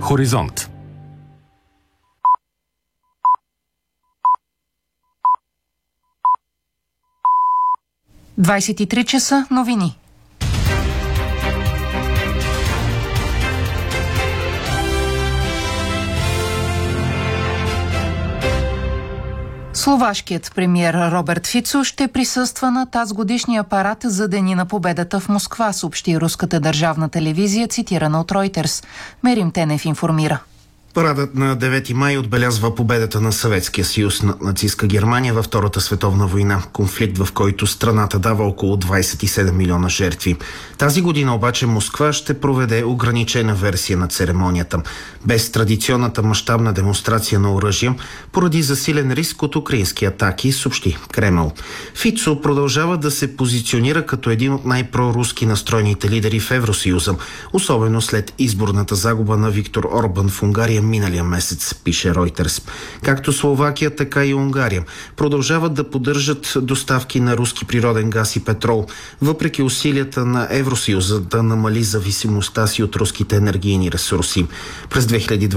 Хоризонт. – 23 часа новини. Словашкият премиер Роберт Фицо ще присъства на тазгодишния парад за Дени на победата в Москва, съобщи руската държавна телевизия, цитирана от Ройтерс. Мерим Тенев информира. Парадът на 9 май отбелязва победата на Съветския съюз над нацистска Германия във Втората световна война, конфликт, в който страната дава около 27 милиона жертви. Тази година обаче Москва ще проведе ограничена версия на церемонията, без традиционната мащабна демонстрация на оръжия, поради засилен риск от украински атаки, съобщи Кремъл. Фицо продължава да се позиционира като един от най-проруски настроените лидери в Евросъюза, особено след изборната загуба на Виктор Орбан в Унгария миналия месец, пише Ройтерс. Както Словакия, така и Унгария продължават да поддържат доставки на руски природен газ и петрол, въпреки усилията на Евросъюза да намали зависимостта си от руските енергийни ресурси. През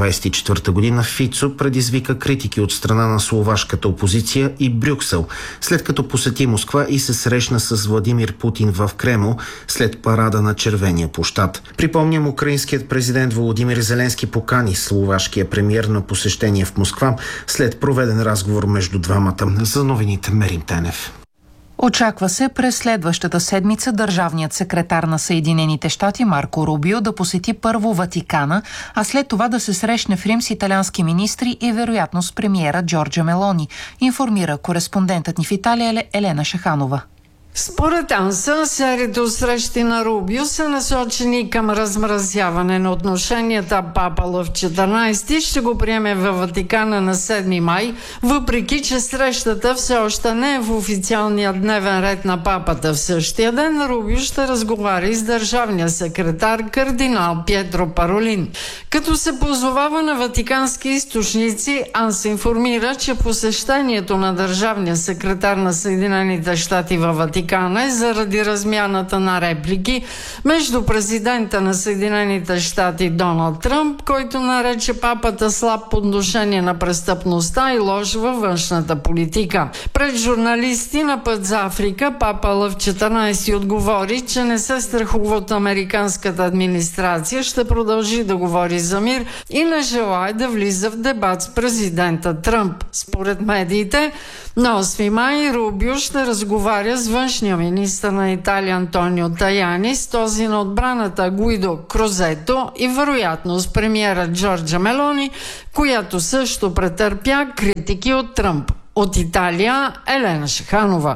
2024 година Фицо предизвика критики от страна на словашката опозиция и Брюксел, след като посети Москва и се срещна с Владимир Путин в Кремъл след парада на Червения площад. Припомням, украинският президент Володимир Зеленски покани словашкия премиер на посещение в Москва след проведен разговор между двамата. За новините Мерим Тенев. Очаква се през следващата седмица държавният секретар на Съединените щати Марко Рубио да посети първо Ватикана, а след това да се срещне в Рим с италиански министри и вероятно с премиера Джорджа Мелони, информира кореспондентът ни в Италия Елена Шаханова. Според АНСА, серията срещи на Рубио са насочени към размразяване на отношенията. Папа Лъв 14 ще го приеме във Ватикана на 7 май, въпреки че срещата все още не е в официалния дневен ред на папата. В същия ден Рубио ще разговаря с държавния секретар кардинал Пьетро Паролин. Като се позовава на ватикански източници, АНСА информира, че посещението на държавния секретар на Съединените щати във Ватикана заради размяната на реплики между президента на Съединените щати Доналд Тръмп, който нарече папата слаб по отношение на престъпността и лош във външната политика. Пред журналисти на път за Африка папа Лъв 14 отговори, че не се страхува от американската администрация, ще продължи да говори за мир и не желае да влиза в дебат с президента Тръмп. Според медиите, на 8 май Рубио ще разговаря с външния министър на Италия Антонио Таяни, с този на отбраната Гуидо Крозето и вероятно с премиера Джорджа Мелони, която също претърпя критики от Тръмп. От Италия Елена Шаханова.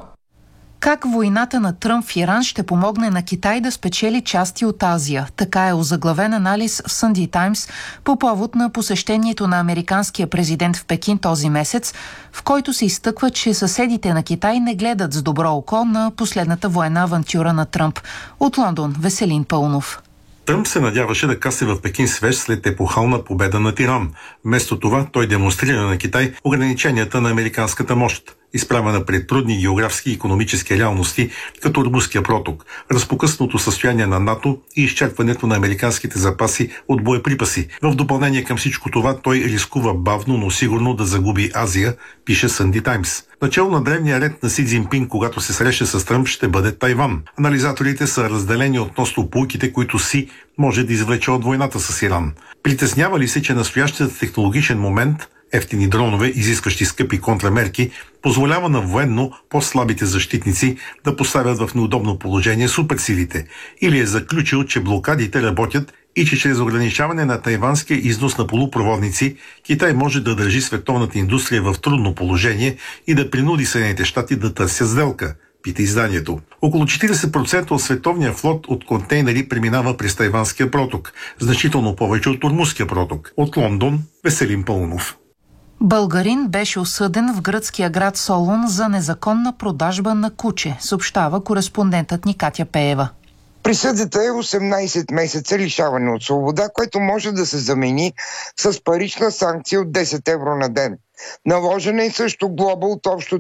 Как войната на Тръмп в Иран ще помогне на Китай да спечели части от Азия? Така е озаглавен анализ в Sunday Times по повод на посещението на американския президент в Пекин този месец, в който се изтъква, че съседите на Китай не гледат с добро око на последната военна авантюра на Тръмп. От Лондон Веселин Пълнов. Тръмп се надяваше да касне в Пекин свеж след епохална победа над Иран. Вместо това той демонстрира на Китай ограниченията на американската мощ, изправена пред трудни географски и икономически реалности, като Румунския проток, разпокъсното състояние на НАТО и изчерпването на американските запаси от боеприпаси. В допълнение към всичко това, той рискува бавно, но сигурно да загуби Азия, пише Sunday Times. Начало на древния ред на Си Цзинпин, когато се среща с Тръмп, ще бъде Тайван. Анализаторите са разделени относно поуките, които Си може да извлече от войната с Иран. Притеснява ли се, че настоящият технологичен момент, ефтини дронове, изискващи скъпи контрамерки, позволява на военно по-слабите защитници да поставят в неудобно положение суперсилите? Или е заключил, че блокадите работят и че чрез ограничаване на тайванския износ на полупроводници Китай може да държи световната индустрия в трудно положение и да принуди Съединените щати да търсят сделка, пита изданието. Около 40% от световния флот от контейнери преминава през Тайванския проток, значително повече от Ормузския проток. От Лондон Веселин Пълнов. Българин беше осъден в гръцкия град Солун за незаконна продажба на куче, съобщава кореспондентът ни Катя Пеева. Присъдата е 18 месеца лишаване от свобода, което може да се замени с парична санкция от 10 евро на ден. Наложена е също глоба от общо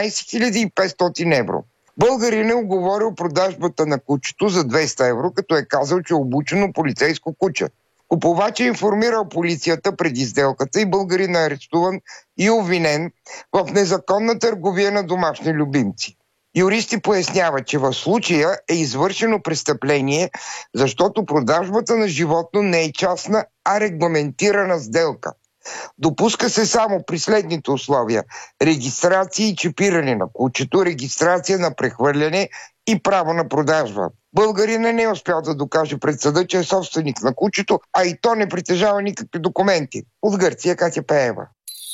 13 500 евро. Българин е уговорил продажбата на кучето за 200 евро, като е казал, че е обучено полицейско куче. Купувачът е информирал полицията преди сделката и българин е арестуван и обвинен в незаконна търговия на домашни любимци. Юристи поясняват, че в случая е извършено престъпление, защото продажбата на животно не е частна, а регламентирана сделка. Допуска се само при следните условия: регистрация и чипиране на кучето, регистрация на прехвърляне и право на продажба. Българина не е успял да докаже пред съда, че е собственик на кучето, а и то не притежава никакви документи. От Гърция, Катя Пеева.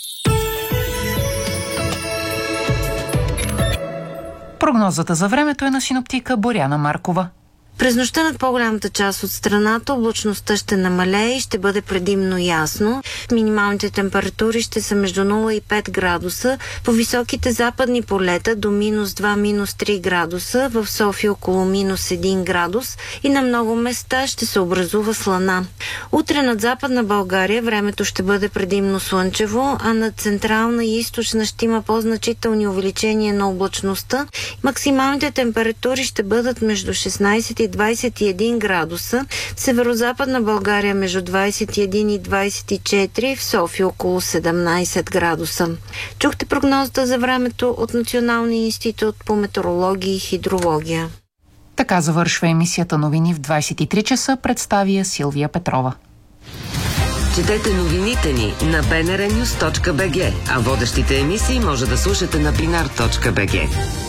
Прогнозата за времето е на синоптика Боряна Маркова. През нощта над по-голямата част от страната облачността ще намалее и ще бъде предимно ясно. Минималните температури ще са между 0 и 5 градуса. По високите западни полета до -2, -3 градуса. В София около -1 градус. И на много места ще се образува слана. Утре над Западна България времето ще бъде предимно слънчево, а над Централна и Източна ще има по-значителни увеличения на облачността. Максималните температури ще бъдат между 16 и 21 градуса, в Северозападна България между 21 и 24, в София около 17 градуса. Чухте прогнозата за времето от Националния институт по метеорология и хидрология. Така завършва емисията новини в 23 часа, представя Силвия Петрова. Четете новините ни на bnrnews.bg, а водещите емисии може да слушате на binar.bg.